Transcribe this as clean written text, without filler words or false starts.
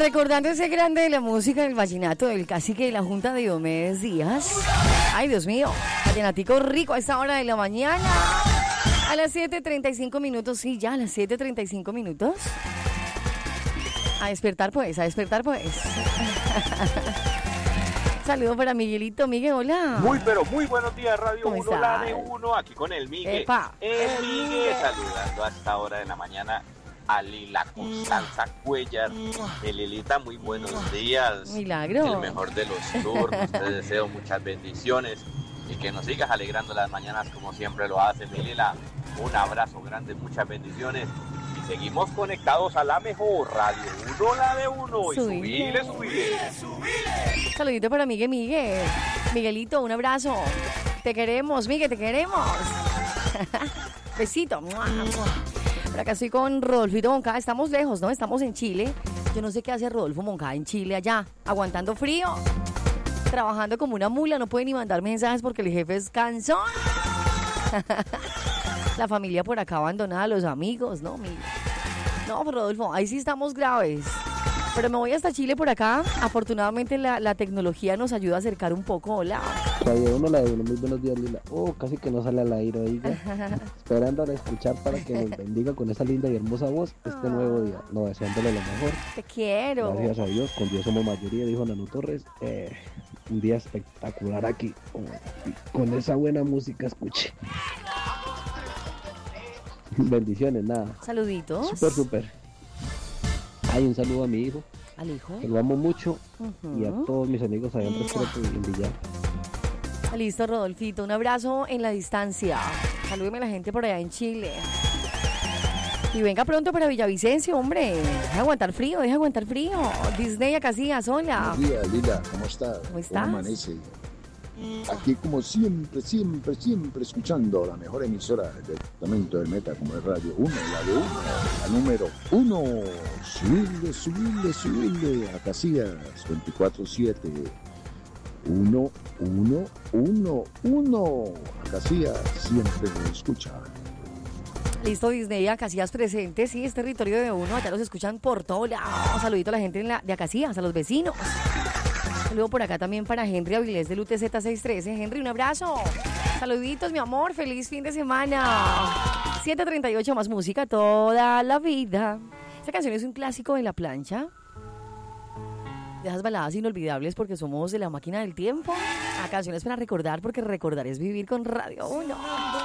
recordando ese grande de la música del vallenato, del cacique de la Junta de Diomedes Díaz. Ay, Dios mío, vallenatico rico a esta hora de la mañana. A las 7:35 minutos, sí, ya a las 7:35 minutos. A despertar pues, a despertar pues. Saludos para Miguelito. Miguel, hola. Pero muy buenos días, Radio 1, estás? la de 1, aquí con el Miguel. Epa. El Miguel saludando a esta hora de la mañana a Lila Constanza Cuellar. Lilita, muy buenos días. Milagro. El mejor de los turnos. Te deseo muchas bendiciones y que nos sigas alegrando las mañanas como siempre lo hace, mi Lila. Un abrazo grande, muchas bendiciones. Y seguimos conectados a la mejor Radio 1, la de 1. Y subile. Saludito para Miguel. Miguelito, un abrazo. Te queremos, Miguel, te queremos. Besito. Por acá estoy con Rodolfito Moncada. Estamos lejos, ¿no? Estamos en Chile. Yo no sé qué hace Rodolfo Moncada en Chile allá, aguantando frío, trabajando como una mula. No puede ni mandar mensajes porque el jefe es cansón. La familia por acá abandonada, los amigos, ¿no? No, Rodolfo, ahí sí estamos graves. Pero me voy hasta Chile por acá. Afortunadamente la tecnología nos ayuda a acercar un poco. Hola. Radio 1, la de 1, muy buenos días, Lila. Casi que no sale al aire, oiga. Esperando a escuchar para que nos bendiga con esa linda y hermosa voz este nuevo día. No, deseándole lo mejor. Te quiero. Gracias a Dios, con Dios somos mayoría, dijo Nanu Torres. Un día espectacular aquí. Con esa buena música, escuche. Bendiciones, nada. Saluditos. Súper. Hay un saludo a mi hijo. ¿Al hijo? Que lo amo mucho. Y a todos mis amigos allá en Restrepo y en Villar. Listo, Rodolfito. Un abrazo en la distancia. Salúdeme a la gente por allá en Chile. Y venga pronto para Villavicencio, hombre. Deja aguantar frío. Disney Casillas, hola. Buenos días, Lila. ¿Cómo estás? ¿Cómo estás? ¿Cómo amanece? Aquí como siempre escuchando la mejor emisora del departamento del Meta, como es Radio 1, la de 1, la número 1. Subirle a Casillas 24/7. 1. A Casillas siempre lo escucha. Listo, Disney Casillas presente. Sí, es territorio de 1. Allá los escuchan por todo lado. Un saludito a la gente de Casillas, a los vecinos. Saludo por acá también para Henry Avilés del UTZ 613. Henry, un abrazo. Saluditos, mi amor. Feliz fin de semana. 7:38, más música toda la vida. Esta canción es un clásico de la plancha. De esas baladas inolvidables porque somos de la máquina del tiempo. A canciones para recordar porque recordar es vivir con Radio 1.